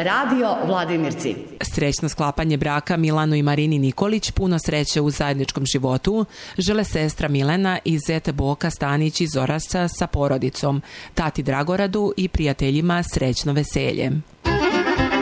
Radio Vladimirci. Srećno sklapanje braka Milanu i Marini Nikolić, puno sreće u zajedničkom životu, žele sestra Milena i zet Boka Stanić iz Orašca sa porodicom, tati Dragoradu i prijateljima srećno veselje.